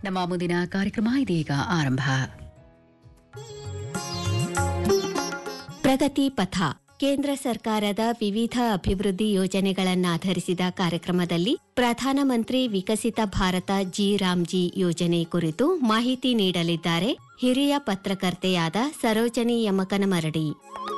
ನಮ್ಮ ಮುಂದಿನ ಕಾರ್ಯಕ್ರಮ ಇದೀಗ ಆರಂಭ. ಪ್ರಗತಿ ಪಥ ಕೇಂದ್ರ ಸರ್ಕಾರದ ವಿವಿಧ ಅಭಿವೃದ್ಧಿ ಯೋಜನೆಗಳನ್ನಾಧರಿಸಿದ ಕಾರ್ಯಕ್ರಮದಲ್ಲಿ ಪ್ರಧಾನಮಂತ್ರಿ ವಿಕಸಿತ ಭಾರತ ಜಿ ರಾಮ್ಜಿ ಯೋಜನೆ ಕುರಿತು ಮಾಹಿತಿ ನೀಡಲಿದ್ದಾರೆ ಹಿರಿಯ ಪತ್ರಕರ್ತೆಯಾದ ಸರೋಜನಿ ಯಮಕನಮರಡಿ.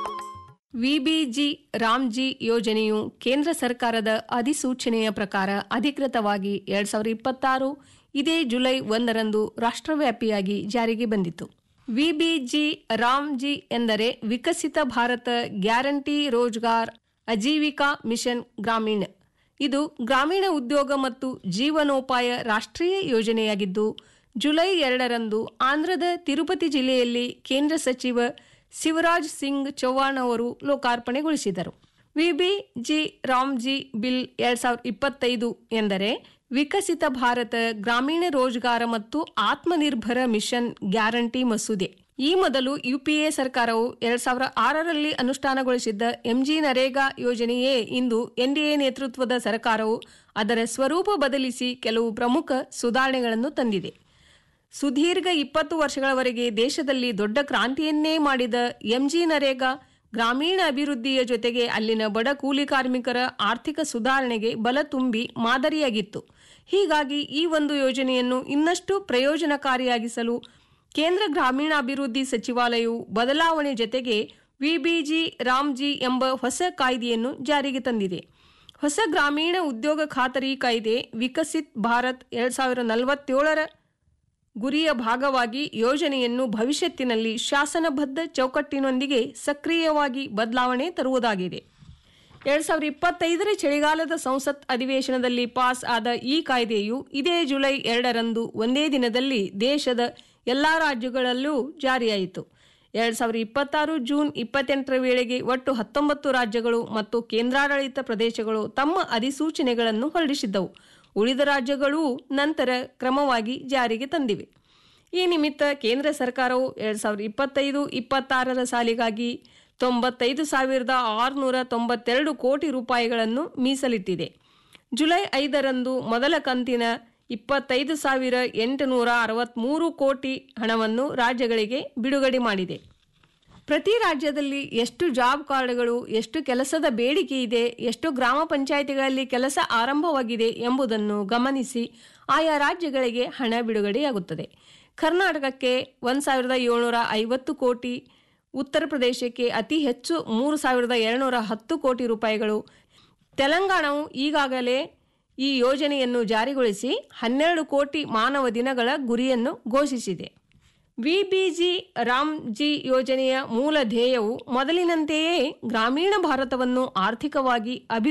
ವಿಬಿಜಿ ರಾಮ್ಜಿ ಯೋಜನೆಯು ಕೇಂದ್ರ ಸರ್ಕಾರದ ಅಧಿಸೂಚನೆಯ ಪ್ರಕಾರ ಅಧಿಕೃತವಾಗಿ 2026 ಇದೇ ಜುಲೈ 1ರಂದು ರಾಷ್ಟ್ರವ್ಯಾಪಿಯಾಗಿ ಜಾರಿಗೆ ಬಂದಿತು. ವಿಬಿಜಿ ರಾಮ್ಜಿ ಎಂದರೆ ವಿಕಸಿತ ಭಾರತ ಗ್ಯಾರಂಟಿ ರೋಜ್ಗಾರ್ ಅಜೀವಿಕಾ ಮಿಷನ್ ಗ್ರಾಮೀಣ. ಇದು ಗ್ರಾಮೀಣ ಉದ್ಯೋಗ ಮತ್ತು ಜೀವನೋಪಾಯ ರಾಷ್ಟ್ರೀಯ ಯೋಜನೆಯಾಗಿದ್ದು, ಜುಲೈ 2ರಂದು ಆಂಧ್ರದ ತಿರುಪತಿ ಜಿಲ್ಲೆಯಲ್ಲಿ ಕೇಂದ್ರ ಸಚಿವ ಶಿವರಾಜ್ ಸಿಂಗ್ ಚೌಹಾಣ್ ಅವರು ಲೋಕಾರ್ಪಣೆಗೊಳಿಸಿದರು. ವಿಬಿಜಿ ರಾಮ್ಜಿ ಬಿಲ್ 2025 ಎಂದರೆ ವಿಕಸಿತ ಭಾರತ ಗ್ರಾಮೀಣ ರೋಜ್ಗಾರ ಮತ್ತು ಆತ್ಮನಿರ್ಭರ ಮಿಷನ್ ಗ್ಯಾರಂಟಿ ಮಸೂದೆ. ಈ ಮೊದಲು ಯುಪಿಎ ಸರ್ಕಾರವು 2006ರಲ್ಲಿ ಅನುಷ್ಠಾನಗೊಳಿಸಿದ್ದ ಎಂಜಿ ನರೇಗಾ ಯೋಜನೆಯೇ ಇಂದು ಎನ್ಡಿಎ ನೇತೃತ್ವದ ಸರ್ಕಾರವು ಅದರ ಸ್ವರೂಪ ಬದಲಿಸಿ ಕೆಲವು ಪ್ರಮುಖ ಸುಧಾರಣೆಗಳನ್ನು ತಂದಿದೆ. ಸುದೀರ್ಘ 20 ವರ್ಷಗಳವರೆಗೆ ದೇಶದಲ್ಲಿ ದೊಡ್ಡ ಕ್ರಾಂತಿಯನ್ನೇ ಮಾಡಿದ ಎಂಜಿ ನರೇಗಾ ಗ್ರಾಮೀಣ ಅಭಿವೃದ್ಧಿಯ ಜೊತೆಗೆ ಅಲ್ಲಿನ ಬಡ ಕೂಲಿ ಕಾರ್ಮಿಕರ ಆರ್ಥಿಕ ಸುಧಾರಣೆಗೆ ಬಲ ತುಂಬಿ ಮಾದರಿಯಾಗಿತ್ತು. ಹೀಗಾಗಿ ಈ ಒಂದು ಯೋಜನೆಯನ್ನು ಇನ್ನಷ್ಟು ಪ್ರಯೋಜನಕಾರಿಯಾಗಿಸಲು ಕೇಂದ್ರ ಗ್ರಾಮೀಣಾಭಿವೃದ್ಧಿ ಸಚಿವಾಲಯವು ಬದಲಾವಣೆ ಜೊತೆಗೆ ವಿಬಿಜಿ ರಾಮ್ಜಿ ಎಂಬ ಹೊಸ ಕಾಯ್ದೆಯನ್ನು ಜಾರಿಗೆ ತಂದಿದೆ. ಹೊಸ ಗ್ರಾಮೀಣ ಉದ್ಯೋಗ ಖಾತರಿ ಕಾಯ್ದೆ ವಿಕಸಿತ್ ಭಾರತ್ 2047ರ ಗುರಿಯ ಭಾಗವಾಗಿ ಯೋಜನೆಯನ್ನು ಭವಿಷ್ಯತ್ತಿನಲ್ಲಿ ಶಾಸನಬದ್ಧ ಚೌಕಟ್ಟಿನೊಂದಿಗೆ ಸಕ್ರಿಯವಾಗಿ ಬದಲಾವಣೆ ತರುವುದಾಗಿದೆ. 2025ರ ಚಳಿಗಾಲದ ಸಂಸತ್ ಅಧಿವೇಶನದಲ್ಲಿ ಪಾಸ್ ಆದ ಈ ಕಾಯ್ದೆಯು ಇದೇ ಜುಲೈ 2ರಂದು ಒಂದೇ ದಿನದಲ್ಲಿ ದೇಶದ ಎಲ್ಲಾ ರಾಜ್ಯಗಳಲ್ಲೂ ಜಾರಿಯಾಯಿತು. 2026 ಜೂನ್ 28ರ ವೇಳೆಗೆ ಒಟ್ಟು 19 ರಾಜ್ಯಗಳು ಮತ್ತು ಕೇಂದ್ರಾಡಳಿತ ಪ್ರದೇಶಗಳು ತಮ್ಮ ಅಧಿಸೂಚನೆಗಳನ್ನು ಹೊರಡಿಸಿದ್ದವು. ಉಳಿದ ರಾಜ್ಯಗಳೂ ನಂತರ ಕ್ರಮವಾಗಿ ಜಾರಿಗೆ ತಂದಿವೆ. ಈ ನಿಮಿತ್ತ ಕೇಂದ್ರ ಸರ್ಕಾರವು 2025-26ರ ಸಾಲಿಗಾಗಿ 95,692 ಕೋಟಿ ರೂಪಾಯಿಗಳನ್ನು ಮೀಸಲಿಟ್ಟಿದೆ. ಜುಲೈ 5ರಂದು ಮೊದಲ ಕಂತಿನ 25,863 ಕೋಟಿ ಹಣವನ್ನು ರಾಜ್ಯಗಳಿಗೆ ಬಿಡುಗಡೆ ಮಾಡಿದೆ. ಪ್ರತಿ ರಾಜ್ಯದಲ್ಲಿ ಎಷ್ಟು ಜಾಬ್ ಕಾರ್ಡ್ಗಳು, ಎಷ್ಟು ಕೆಲಸದ ಬೇಡಿಕೆ ಇದೆ, ಎಷ್ಟು ಗ್ರಾಮ ಪಂಚಾಯಿತಿಗಳಲ್ಲಿ ಕೆಲಸ ಆರಂಭವಾಗಿದೆ ಎಂಬುದನ್ನು ಗಮನಿಸಿ ಆಯಾ ರಾಜ್ಯಗಳಿಗೆ ಹಣ ಬಿಡುಗಡೆಯಾಗುತ್ತದೆ. ಕರ್ನಾಟಕಕ್ಕೆ 1,750 ಕೋಟಿ, ಉತ್ತರ ಪ್ರದೇಶಕ್ಕೆ ಅತಿ ಹೆಚ್ಚು 3,210 ಕೋಟಿ ರೂಪಾಯಿಗಳು. ತೆಲಂಗಾಣವು ಈಗಾಗಲೇ ಈ ಯೋಜನೆಯನ್ನು ಜಾರಿಗೊಳಿಸಿ 12 ಕೋಟಿ ಮಾನವ ದಿನಗಳ ಗುರಿಯನ್ನು ಘೋಷಿಸಿದೆ. ವಿಬಿಜಿ ರಾಮ್ಜಿ ಯೋಜನೆಯ ಮೂಲ ಧ್ಯೇಯವು ಮೊದಲಿನಂತೆಯೇ ಗ್ರಾಮೀಣ ಭಾರತವನ್ನು ಆರ್ಥಿಕವಾಗಿ